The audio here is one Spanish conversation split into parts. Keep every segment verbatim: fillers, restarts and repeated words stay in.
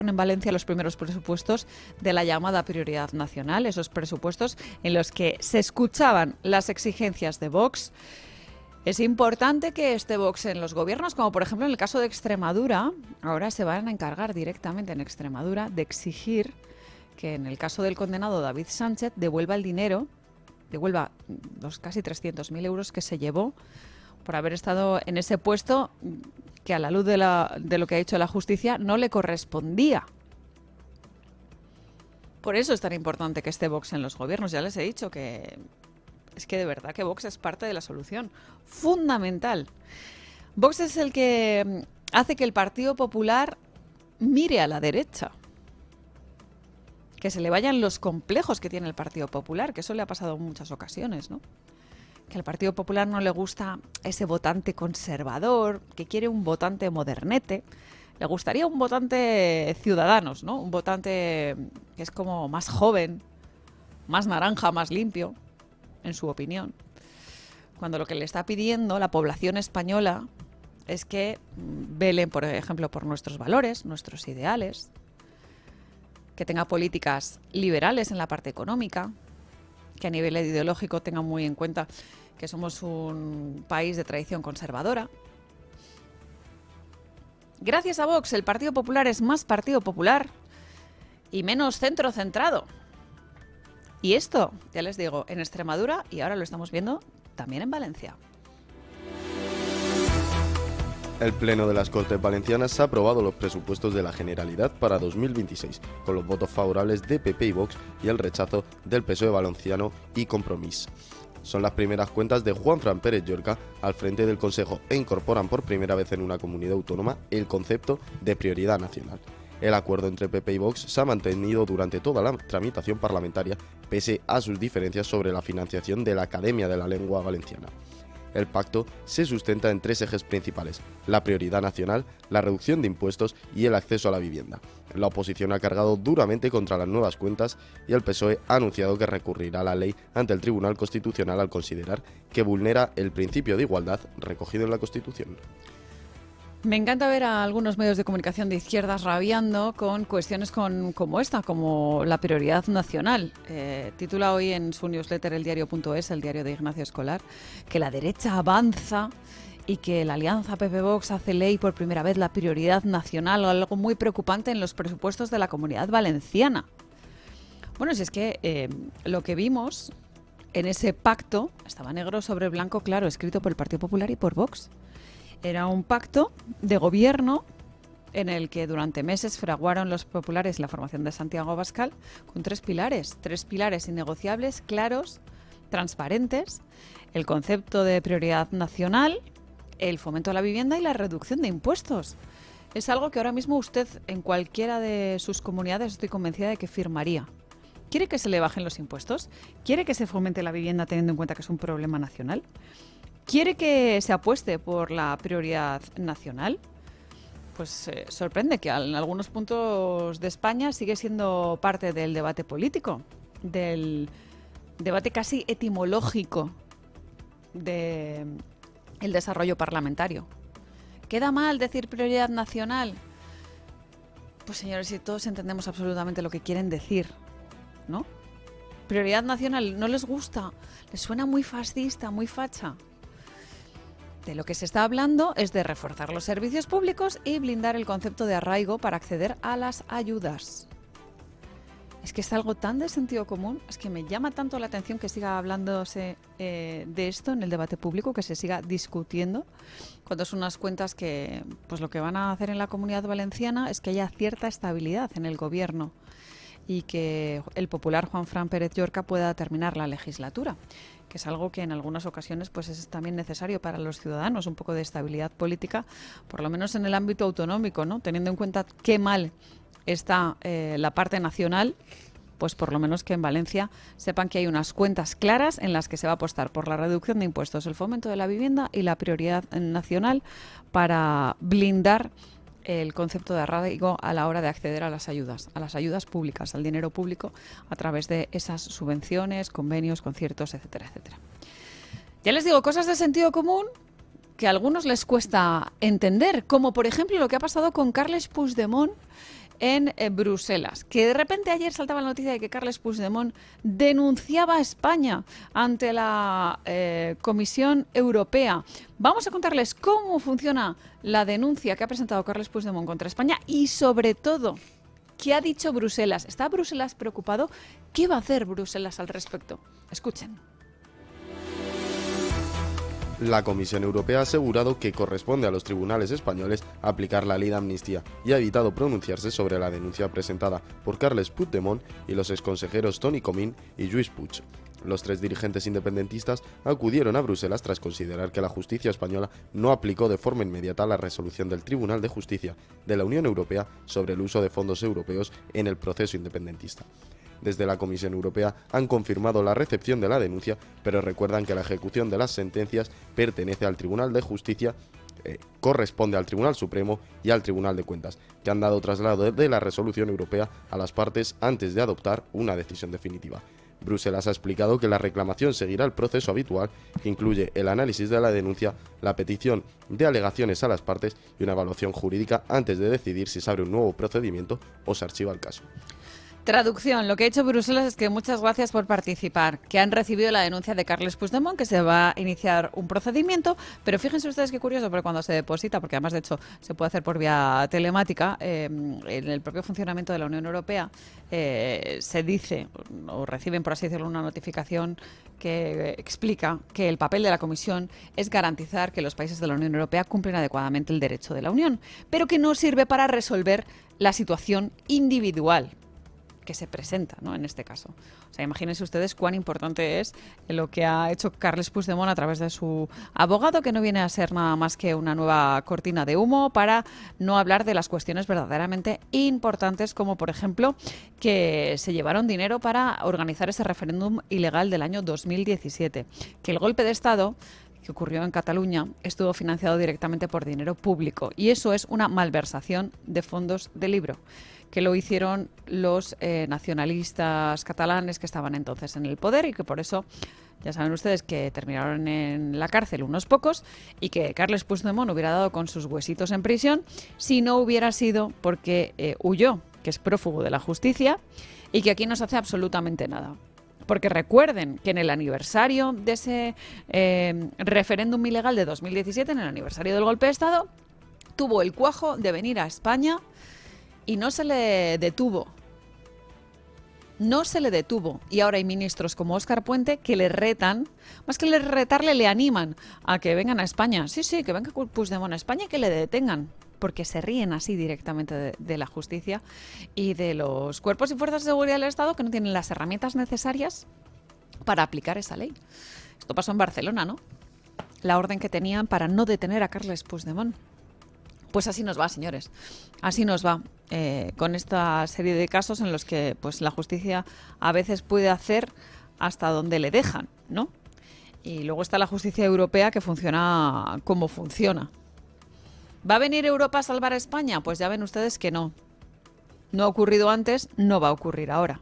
en Valencia los primeros presupuestos de la llamada prioridad nacional, esos presupuestos en los que se escuchaban las exigencias de Vox. Es importante que esté Vox en los gobiernos, como por ejemplo en el caso de Extremadura. Ahora se van a encargar directamente en Extremadura de exigir que en el caso del condenado David Sánchez devuelva el dinero, devuelva los casi trescientos mil euros que se llevó por haber estado en ese puesto que a la luz de, la, de lo que ha dicho la justicia no le correspondía. Por eso es tan importante que esté Vox en los gobiernos. Ya les he dicho que es que de verdad que Vox es parte de la solución. Fundamental. Vox es el que hace que el Partido Popular mire a la derecha. Que se le vayan los complejos que tiene el Partido Popular, que eso le ha pasado en muchas ocasiones, ¿no? Que al Partido Popular no le gusta ese votante conservador, que quiere un votante modernete. Le gustaría un votante Ciudadanos, ¿no? Un votante que es como más joven, más naranja, más limpio, en su opinión. Cuando lo que le está pidiendo la población española es que velen, por ejemplo, por nuestros valores, nuestros ideales, que tenga políticas liberales en la parte económica, que a nivel ideológico tenga muy en cuenta que somos un país de tradición conservadora. Gracias a Vox, el Partido Popular es más Partido Popular y menos centro-centrado. Y esto, ya les digo, en Extremadura, y ahora lo estamos viendo también en Valencia. El Pleno de las Cortes Valencianas ha aprobado los presupuestos de la Generalidad para dos mil veintiséis, con los votos favorables de P P y Vox y el rechazo del P S O E valenciano y Compromís. Son las primeras cuentas de Juanfran Pérez Llorca al frente del Consejo e incorporan por primera vez en una comunidad autónoma el concepto de prioridad nacional. El acuerdo entre P P y Vox se ha mantenido durante toda la tramitación parlamentaria, pese a sus diferencias sobre la financiación de la Academia de la Lengua Valenciana. El pacto se sustenta en tres ejes principales: la prioridad nacional, la reducción de impuestos y el acceso a la vivienda. La oposición ha cargado duramente contra las nuevas cuentas y el P S O E ha anunciado que recurrirá la ley ante el Tribunal Constitucional al considerar que vulnera el principio de igualdad recogido en la Constitución. Me encanta ver a algunos medios de comunicación de izquierdas rabiando con cuestiones con, como esta, como la prioridad nacional. Eh, titula hoy en su newsletter el diario punto es, el diario de Ignacio Escolar, que la derecha avanza y que la alianza P P-Vox hace ley por primera vez la prioridad nacional, algo muy preocupante en los presupuestos de la Comunidad Valenciana. Bueno, si es que eh, lo que vimos en ese pacto estaba negro sobre blanco, claro, escrito por el Partido Popular y por Vox. Era un pacto de gobierno en el que durante meses fraguaron los populares la formación de Santiago Abascal con tres pilares, tres pilares innegociables, claros, transparentes: el concepto de prioridad nacional, el fomento de la vivienda y la reducción de impuestos. Es algo que ahora mismo usted en cualquiera de sus comunidades estoy convencida de que firmaría. ¿Quiere que se le bajen los impuestos? ¿Quiere que se fomente la vivienda teniendo en cuenta que es un problema nacional? ¿Quiere que se apueste por la prioridad nacional? Pues eh, sorprende que en algunos puntos de España sigue siendo parte del debate político, del debate casi etimológico del desarrollo parlamentario. ¿Queda mal decir prioridad nacional? Pues señores, si todos entendemos absolutamente lo que quieren decir, ¿no? Prioridad nacional, ¿no les gusta? ¿Les suena muy fascista, muy facha? De lo que se está hablando es de reforzar los servicios públicos y blindar el concepto de arraigo para acceder a las ayudas. Es que es algo tan de sentido común, es que me llama tanto la atención que siga hablándose eh, de esto en el debate público, que se siga discutiendo, cuando son unas cuentas que pues lo que van a hacer en la Comunidad Valenciana es que haya cierta estabilidad en el gobierno y que el popular Juanfran Pérez Llorca pueda terminar la legislatura, que es algo que en algunas ocasiones pues es también necesario para los ciudadanos, un poco de estabilidad política, por lo menos en el ámbito autonómico, ¿no? Teniendo en cuenta qué mal está eh, la parte nacional, pues por lo menos que en Valencia sepan que hay unas cuentas claras en las que se va a apostar por la reducción de impuestos, el fomento de la vivienda y la prioridad nacional para blindar el concepto de arraigo a la hora de acceder a las ayudas, a las ayudas públicas, al dinero público a través de esas subvenciones, convenios, conciertos, etcétera, etcétera. Ya les digo, cosas de sentido común que a algunos les cuesta entender, como por ejemplo lo que ha pasado con Carles Puigdemont en eh, Bruselas. Que de repente ayer saltaba la noticia de que Carles Puigdemont denunciaba a España ante la eh, Comisión Europea. Vamos a contarles cómo funciona la denuncia que ha presentado Carles Puigdemont contra España y, sobre todo, ¿qué ha dicho Bruselas? ¿Está Bruselas preocupado? ¿Qué va a hacer Bruselas al respecto? Escuchen. La Comisión Europea ha asegurado que corresponde a los tribunales españoles aplicar la ley de amnistía y ha evitado pronunciarse sobre la denuncia presentada por Carles Puigdemont y los exconsejeros Toni Comín y Lluís Puig. Los tres dirigentes independentistas acudieron a Bruselas tras considerar que la justicia española no aplicó de forma inmediata la resolución del Tribunal de Justicia de la Unión Europea sobre el uso de fondos europeos en el proceso independentista. Desde la Comisión Europea han confirmado la recepción de la denuncia, pero recuerdan que la ejecución de las sentencias pertenece al Tribunal de Justicia, eh, corresponde al Tribunal Supremo y al Tribunal de Cuentas, que han dado traslado de la resolución europea a las partes antes de adoptar una decisión definitiva. Bruselas ha explicado que la reclamación seguirá el proceso habitual, que incluye el análisis de la denuncia, la petición de alegaciones a las partes y una evaluación jurídica antes de decidir si se abre un nuevo procedimiento o se archiva el caso. Traducción. Lo que ha hecho Bruselas es que muchas gracias por participar, que han recibido la denuncia de Carles Puigdemont, que se va a iniciar un procedimiento, pero fíjense ustedes qué curioso, porque cuando se deposita, porque además de hecho se puede hacer por vía telemática, eh, en el propio funcionamiento de la Unión Europea eh, se dice, o reciben por así decirlo, una notificación que explica que el papel de la Comisión es garantizar que los países de la Unión Europea cumplen adecuadamente el derecho de la Unión, pero que no sirve para resolver la situación individual que se presenta, ¿no? En este caso. O sea, imagínense ustedes cuán importante es lo que ha hecho Carles Puigdemont a través de su abogado, que no viene a ser nada más que una nueva cortina de humo para no hablar de las cuestiones verdaderamente importantes, como por ejemplo que se llevaron dinero para organizar ese referéndum ilegal del año dos mil diecisiete, que el golpe de Estado que ocurrió en Cataluña estuvo financiado directamente por dinero público, y eso es una malversación de fondos del libro, que lo hicieron los eh, nacionalistas catalanes que estaban entonces en el poder y que por eso, ya saben ustedes, que terminaron en la cárcel unos pocos y que Carles Puigdemont hubiera dado con sus huesitos en prisión si no hubiera sido porque eh, huyó, que es prófugo de la justicia y que aquí no se hace absolutamente nada. Porque recuerden que en el aniversario de ese eh, referéndum ilegal de dos mil diecisiete, en el aniversario del golpe de Estado, tuvo el cuajo de venir a España y no se le detuvo. No se le detuvo. Y ahora hay ministros como Óscar Puente que le retan, más que le retarle, le animan a que vengan a España. Sí, sí, que venga Puigdemont a España y que le detengan. Porque se ríen así directamente de, de la justicia y de los cuerpos y fuerzas de seguridad del Estado que no tienen las herramientas necesarias para aplicar esa ley. Esto pasó en Barcelona, ¿no? La orden que tenían para no detener a Carles Puigdemont. Pues así nos va, señores. Así nos va eh, con esta serie de casos en los que pues la justicia a veces puede hacer hasta donde le dejan, ¿no? Y luego está la justicia europea, que funciona como funciona. ¿Va a venir Europa a salvar a España? Pues ya ven ustedes que no. No ha ocurrido antes, no va a ocurrir ahora.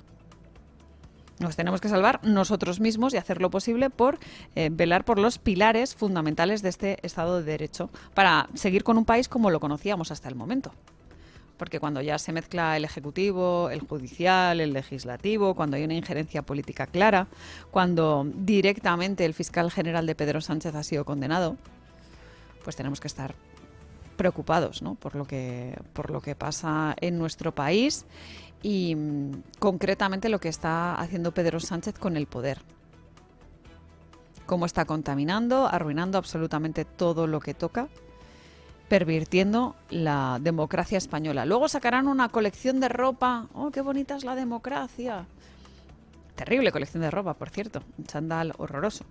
Nos tenemos que salvar nosotros mismos y hacer lo posible por eh, velar por los pilares fundamentales de este Estado de Derecho para seguir con un país como lo conocíamos hasta el momento. Porque cuando ya se mezcla el Ejecutivo, el Judicial, el Legislativo, cuando hay una injerencia política clara, cuando directamente el fiscal general de Pedro Sánchez ha sido condenado, pues tenemos que estar preocupados, ¿no? por lo que por lo que pasa en nuestro país y mm, concretamente lo que está haciendo Pedro Sánchez con el poder. Cómo está contaminando, arruinando absolutamente todo lo que toca, pervirtiendo la democracia española. Luego sacarán una colección de ropa. ¡Oh, qué bonita es la democracia! Terrible colección de ropa, por cierto. Un chándal horroroso.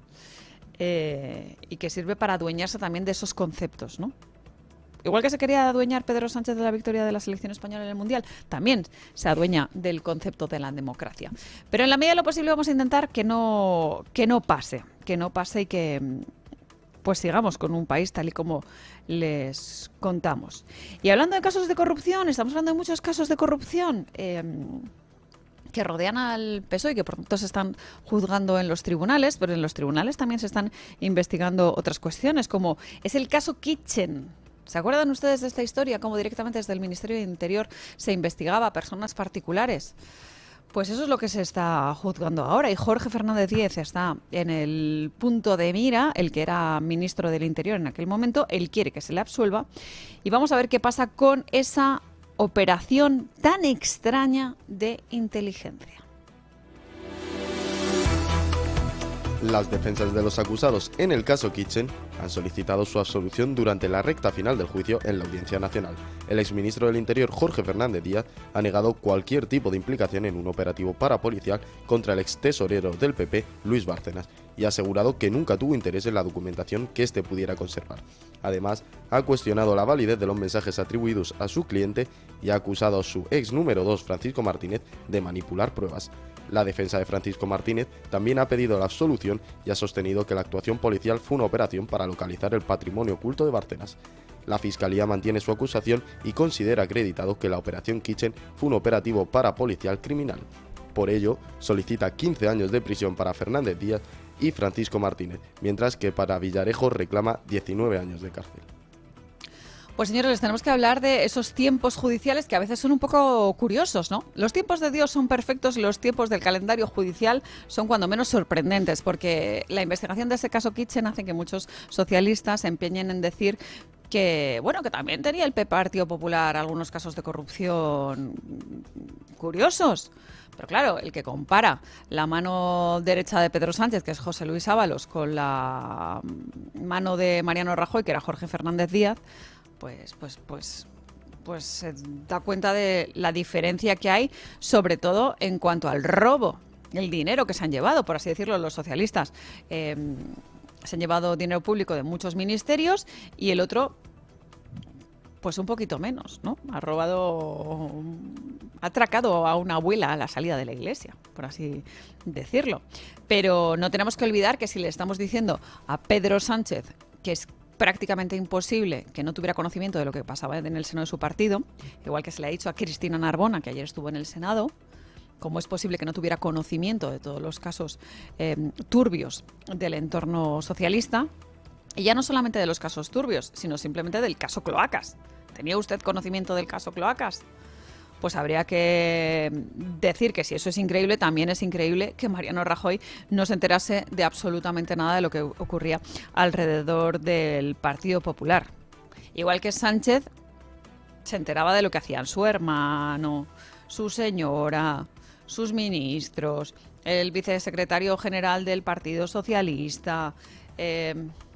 Eh, y que sirve para adueñarse también de esos conceptos, ¿no? Igual que se quería adueñar Pedro Sánchez de la victoria de la selección española en el Mundial, también se adueña del concepto de la democracia. Pero en la medida de lo posible vamos a intentar que no, que no pase, que no pase y que pues sigamos con un país tal y como les contamos. Y hablando de casos de corrupción, estamos hablando de muchos casos de corrupción eh, que rodean al P S O E y que por tanto se están juzgando en los tribunales, pero en los tribunales también se están investigando otras cuestiones, como es el caso Kitchen. ¿Se acuerdan ustedes de esta historia? Cómo directamente desde el Ministerio de Interior se investigaba a personas particulares. Pues eso es lo que se está juzgando ahora, y Jorge Fernández Díaz está en el punto de mira, el que era ministro del Interior en aquel momento. Él quiere que se le absuelva, y vamos a ver qué pasa con esa operación tan extraña de inteligencia. Las defensas de los acusados en el caso Kitchen han solicitado su absolución durante la recta final del juicio en la Audiencia Nacional. El exministro del Interior, Jorge Fernández Díaz, ha negado cualquier tipo de implicación en un operativo parapolicial contra el extesorero del P P, Luis Bárcenas, y ha asegurado que nunca tuvo interés en la documentación que éste pudiera conservar. Además, ha cuestionado la validez de los mensajes atribuidos a su cliente y ha acusado a su ex número dos, Francisco Martínez, de manipular pruebas. La defensa de Francisco Martínez también ha pedido la absolución y ha sostenido que la actuación policial fue una operación para localizar el patrimonio oculto de Bárcenas. La Fiscalía mantiene su acusación y considera acreditado que la operación Kitchen fue un operativo parapolicial criminal. Por ello, solicita quince años de prisión para Fernández Díaz y Francisco Martínez, mientras que para Villarejo reclama diecinueve años de cárcel. Pues señores, les tenemos que hablar de esos tiempos judiciales que a veces son un poco curiosos, ¿no? Los tiempos de Dios son perfectos y los tiempos del calendario judicial son cuando menos sorprendentes, porque la investigación de ese caso Kitchen hace que muchos socialistas se empeñen en decir que, bueno, que también tenía el Partido Popular algunos casos de corrupción curiosos. Pero claro, el que compara la mano derecha de Pedro Sánchez, que es José Luis Ábalos, con la mano de Mariano Rajoy, que era Jorge Fernández Díaz, pues, pues, pues, pues se da cuenta de la diferencia que hay, sobre todo en cuanto al robo, el dinero que se han llevado, por así decirlo, los socialistas. Eh, se han llevado dinero público de muchos ministerios y el otro, pues un poquito menos, ¿no? Ha robado, ha atracado a una abuela a la salida de la iglesia, por así decirlo. Pero no tenemos que olvidar que si le estamos diciendo a Pedro Sánchez que es prácticamente imposible que no tuviera conocimiento de lo que pasaba en el seno de su partido, igual que se le ha dicho a Cristina Narbona, que ayer estuvo en el Senado, cómo es posible que no tuviera conocimiento de todos los casos eh, turbios del entorno socialista, y ya no solamente de los casos turbios, sino simplemente del caso Cloacas. ¿Tenía usted conocimiento del caso Cloacas? Pues habría que decir que si eso es increíble, también es increíble que Mariano Rajoy no se enterase de absolutamente nada de lo que ocurría alrededor del Partido Popular. Igual que Sánchez se enteraba de lo que hacían su hermano, su señora, sus ministros, el vicesecretario general del Partido Socialista. Eh,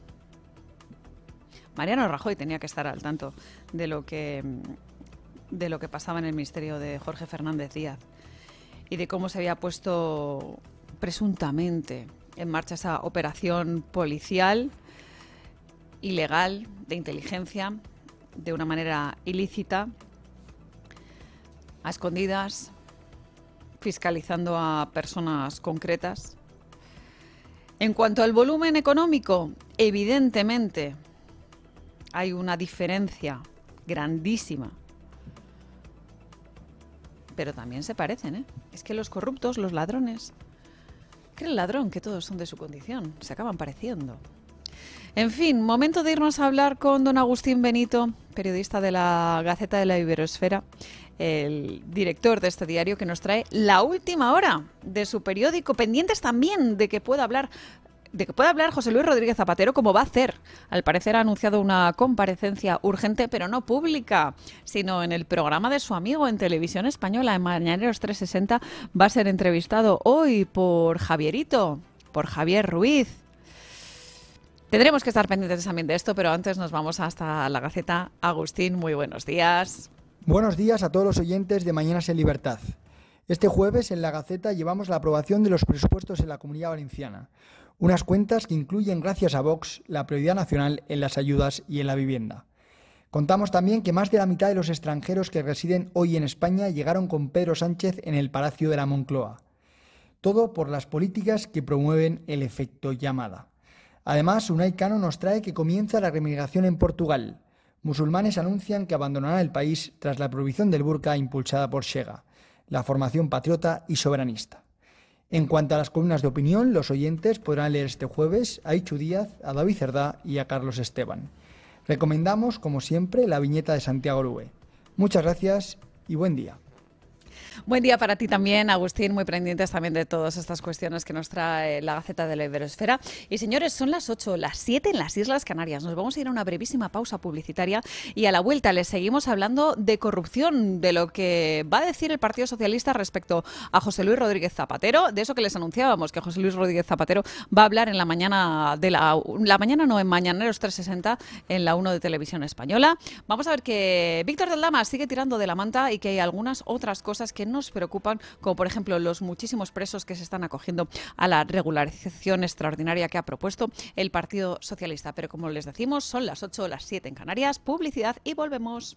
Mariano Rajoy tenía que estar al tanto de lo que... de lo que pasaba en el ministerio de Jorge Fernández Díaz y de cómo se había puesto presuntamente en marcha esa operación policial ilegal de inteligencia de una manera ilícita, a escondidas, fiscalizando a personas concretas. En cuanto al volumen económico, evidentemente hay una diferencia grandísima. Pero también se parecen, ¿eh? Es que los corruptos, los ladrones, cree el ladrón que todos son de su condición, se acaban pareciendo. En fin, momento de irnos a hablar con don Agustín Benito, periodista de la Gaceta de la Iberosfera, el director de este diario, que nos trae la última hora de su periódico, pendientes también de que pueda hablar de que pueda hablar José Luis Rodríguez Zapatero, como va a hacer. Al parecer ha anunciado una comparecencia urgente, pero no pública, sino en el programa de su amigo en Televisión Española, en Mañaneros trescientos sesenta. Va a ser entrevistado hoy por Javierito, por Javier Ruiz. Tendremos que estar pendientes también de esto, pero antes nos vamos hasta la Gaceta. Agustín, muy buenos días. Buenos días a todos los oyentes de Mañanas en Libertad. Este jueves en la Gaceta llevamos la aprobación de los presupuestos en la Comunidad Valenciana. Unas cuentas que incluyen, gracias a Vox, la prioridad nacional en las ayudas y en la vivienda. Contamos también que más de la mitad de los extranjeros que residen hoy en España llegaron con Pedro Sánchez en el Palacio de la Moncloa. Todo por las políticas que promueven el efecto llamada. Además, Unai Cano nos trae que comienza la remigración en Portugal. Musulmanes anuncian que abandonarán el país tras la prohibición del burka impulsada por Chega, la formación patriota y soberanista. En cuanto a las columnas de opinión, los oyentes podrán leer este jueves a Ichu Díaz, a David Cerdá y a Carlos Esteban. Recomendamos, como siempre, la viñeta de Santiago Orue. Muchas gracias y buen día. Buen día para ti también, Agustín, muy pendientes también de todas estas cuestiones que nos trae la Gaceta de la Iberosfera. Y señores, son las ocho, las siete en las Islas Canarias. Nos vamos a ir a una brevísima pausa publicitaria y a la vuelta les seguimos hablando de corrupción, de lo que va a decir el Partido Socialista respecto a José Luis Rodríguez Zapatero, de eso que les anunciábamos, que José Luis Rodríguez Zapatero va a hablar en la mañana de la, la mañana no, en Mañaneros trescientos sesenta en la uno de Televisión Española. Vamos a ver que Víctor del Dama sigue tirando de la manta y que hay algunas otras cosas que nos preocupan, como por ejemplo los muchísimos presos que se están acogiendo a la regularización extraordinaria que ha propuesto el Partido Socialista. Pero como les decimos, son las ocho, las siete en Canarias, publicidad y volvemos.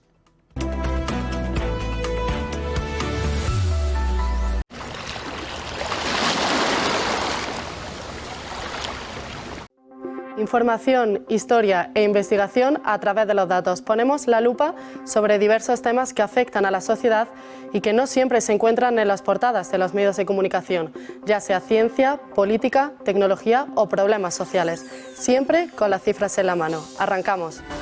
Información, historia e investigación a través de los datos. Ponemos la lupa sobre diversos temas que afectan a la sociedad y que no siempre se encuentran en las portadas de los medios de comunicación, ya sea ciencia, política, tecnología o problemas sociales. Siempre con las cifras en la mano. Arrancamos.